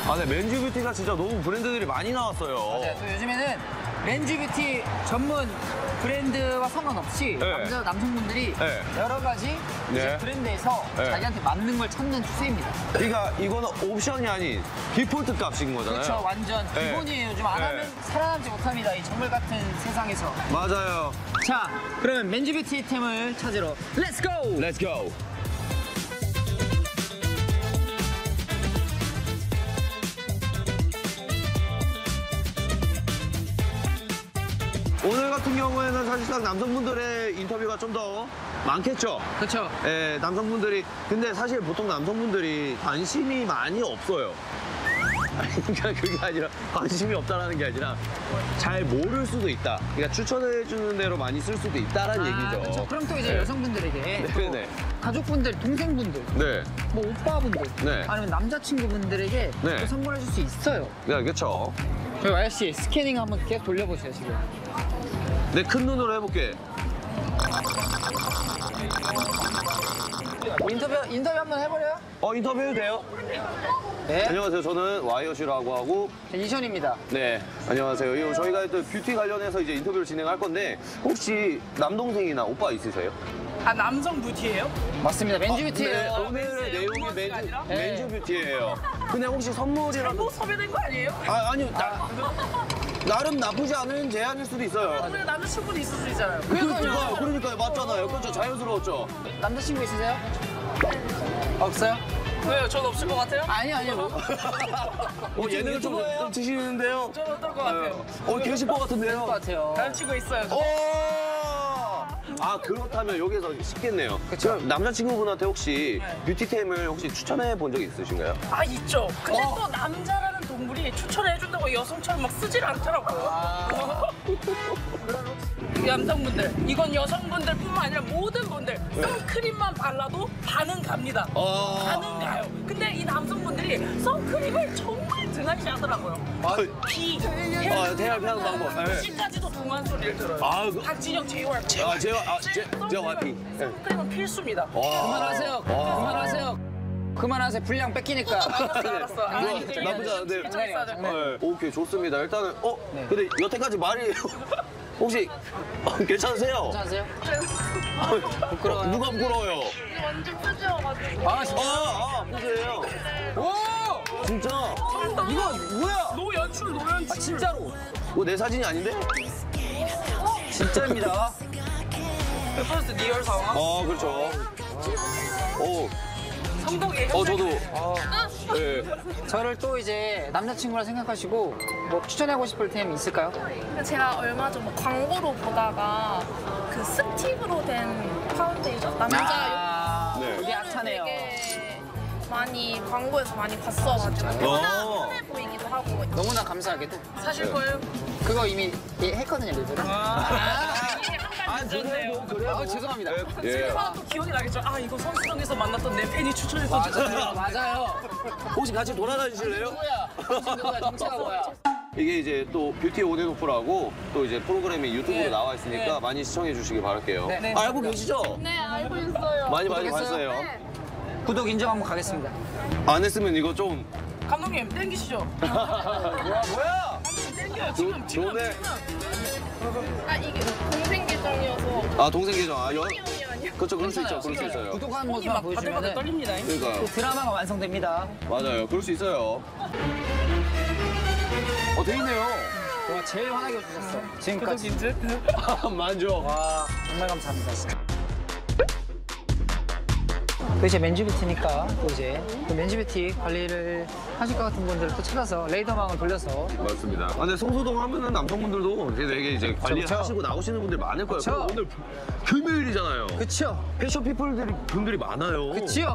아, 네, 맨즈 뷰티가 진짜 너무 브랜드들이 많이 나왔어요. 맞아요. 또 요즘에는 맨즈 뷰티 전문 브랜드와 상관없이 네. 남성분들이 네. 여러 가지 이제 네. 브랜드에서 네. 자기한테 맞는 걸 찾는 추세입니다. 그러니까 이거는 옵션이 아닌 디폴트 값인 거잖아요. 그렇죠. 완전 네. 기본이에요. 요즘 안 네. 하면 살아남지 못합니다. 이 정글 같은 세상에서. 맞아요. 자, 그러면 맨즈 뷰티 템을 찾으러 렛츠 고! Let's go. 오늘 같은 경우에는 사실상 남성분들의 인터뷰가 좀 더 많겠죠? 그렇죠. 예, 남성분들이. 근데 사실 보통 남성분들이 관심이 많이 없어요. 그러니까 그게 아니라 관심이 없다라는 게 아니라 잘 모를 수도 있다. 그러니까 추천해주는 대로 많이 쓸 수도 있다라는 얘기죠. 그렇죠. 그럼 또 이제 네. 여성분들에게 또 네. 가족분들, 동생분들, 네. 뭐 오빠분들, 네. 아니면 남자친구분들에게 네. 또 선물해 줄 수 있어요. 네, 그렇죠. 저희 아저씨 스캐닝 한번 계속 돌려보세요, 지금. 내 큰 눈으로 해볼게. 인터뷰 한번 해버려요? 인터뷰 해도 돼요? 네. 안녕하세요. 저는 와이어슈라고 하고. 이션입니다. 네, 안녕하세요. 저희가 또 뷰티 관련해서 이제 인터뷰를 진행할 건데 혹시 남동생이나 오빠 있으세요? 아 남성 뷰티예요? 맞습니다. 맨즈 뷰티예요. 네, 오늘의 내용이 로맨스가 아니라? 맨즈 뷰티예요. 근데 혹시 선물이라도 잘못 섭외된 거 아니에요? 아니요. 나름 나쁘지 않은 제안일 수도 있어요. 우리가 남자친구도 있을 수 있잖아요. 그러니까요. 맞잖아요. 그렇죠. 자연스러웠죠. 남자친구 있으세요? 없어요? 왜요? 전 없을 것 같아요? 아니요. 예능을 좀 드시는데요. 전 어떨 것 같아요? 계실 것 같은데요. 것 같아요. 남자친구 있어요. 저. 그렇다면 여기서 쉽겠네요. 그쵸. 그럼 남자친구분한테 혹시 네. 뷰티템을 혹시 추천해 본 적이 있으신가요? 아 있죠. 근데 또 남자라는 동물이 추천해 준다고 여성처럼 막 쓰질 않더라고요. 남성분들, 이건 여성분들뿐만 아니라 모든 분들 선크림만 발라도 반은 갑니다. 반은 가요. 근데 이 남성분들이 선크림을 정말 등한시 하더라고요. 비, 태양 방법. 네. 시까지도 동안 소리를 들어요. 박진영 JYP. JYP. 선크림은 필수입니다. 그만하세요. 분량 뺏기니까. 알았어. 나쁘지 않은데. 괜찮았어요. 네, 오케이, 좋습니다. 일단은, 근데 여태까지 말이 혹시 괜찮으세요? 괜찮으세요? 부끄러워요. 누가 부끄러워요? 완전 푸지여가지고. 보세요. 오! 진짜? 이거 뭐야? 노연출. 진짜로? 이거 내 사진이 아닌데? 진짜입니다. 퍼스트 리얼 상황. 그렇죠. 성덕이. 저도. 네. 저를 또 이제 남자친구라 생각하시고 뭐 추천하고 싶을 템 있을까요? 제가 얼마 전 뭐 광고로 보다가 그 스틱으로 된 파운데이션 남자 네. 이게 핫하네요. 되게 많이 광고에서 많이 봤어가지고 편해 보이기도 하고 너무나 감사하게도 사실 거예요? 그거 이미 했거든요, 리뷰를. 그래요? 죄송합니다. 예. 하나 또 기억이 나겠죠? 아 이거 선수동에서 만났던 내 팬이 추천해서 맞아요. 혹시 같이 돌아다니실래요? 누구야? 정체가 뭐야? 이게 이제 또 뷰티 온앤오프라고 또 이제 프로그램이 유튜브로 네. 나와 있으니까 네. 많이 시청해 주시기 바랄게요. 네. 알고 계시죠? 네 알고 있어요. 많이 구독했어요? 봤어요. 구독 인정 한번 가겠습니다. 안 했으면 이거 좀 감독님 땡기시죠? 뭐야? 땡겨요 지금 좋네. 아 이게 동생 계정이어서 동생 계정. 형이 아니야. 그렇죠. 그럴 수 있죠. 그럴 수 있어요. 구독하는 손이 모습만 막 바들바들 보여주면 떨립니다. 그러니까 드라마가 완성됩니다. 맞아요. 그럴 수 있어요. 돼 있네요. 와, 제일 화나게 해주셨어. 지금까지. 구독인지? 만족. 와, 정말 감사합니다. 또 이제 맨즈뷰티니까 또 이제 그 맨즈뷰티 관리를 하실 것 같은 분들을 또 찾아서 레이더망을 돌려서 맞습니다. 근데 성소동 하면은 남성분들도 되게 이제 관리하시고 그쵸. 나오시는 분들 많을 거예요. 그쵸. 그리고 오늘 금요일이잖아요. 그쵸? 패션 분들이 많아요. 그치요?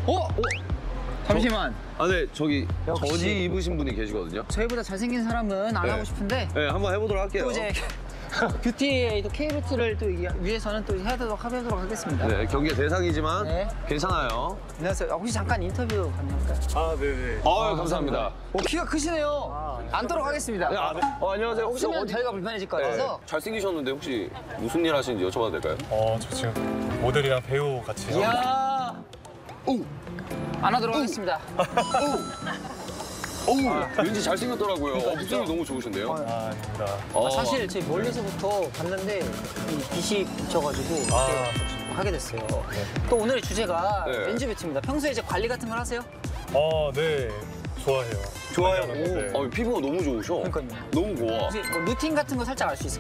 잠시만. 네, 저기 역시. 저지 입으신 분이 계시거든요. 저희보다 잘생긴 사람은 안 네. 하고 싶은데 네, 한번 해보도록 할게요. 또 이제 뷰티의 또 K뷰티를 또 위해서는 또 해보도록 하겠습니다. 네, 경기의 대상이지만 네. 괜찮아요. 안녕하세요. 혹시 잠깐 인터뷰 가능할까요? 네네. 감사합니다. 키가 크시네요. 앉도록 하겠습니다. 네, 안녕하세요. 혹시 없으면 저희가 불편해질 것 같아서. 잘생기셨는데 혹시 무슨 일 하시는지 여쭤봐도 될까요? 저 지금 모델이랑 배우 같이 하고 이야. 안아도록 하겠습니다. 어우, 왠지 잘생겼더라고요. 목소리 너무 좋으신데요? 아, 아닙니다. 사실 저희 멀리서부터 봤는데 이 빛이 비쳐가지고 이렇게 하게 됐어요. 또 오늘의 주제가 네. 맨즈뷰티입니다. 평소에 이제 관리 같은 걸 하세요? 네. 좋아해요. 좋아요? 네. 피부가 너무 좋으셔. 그러니까요. 너무 고와. 혹시 뭐 루틴 같은 거 살짝 알 수 있을까요?